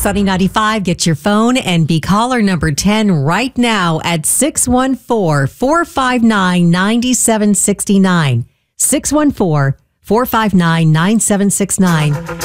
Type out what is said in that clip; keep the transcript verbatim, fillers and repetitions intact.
Sunny ninety-five. Get your phone and be caller number ten right now at six one four, four five nine, nine seven six nine. six one four, four five nine, nine seven six nine.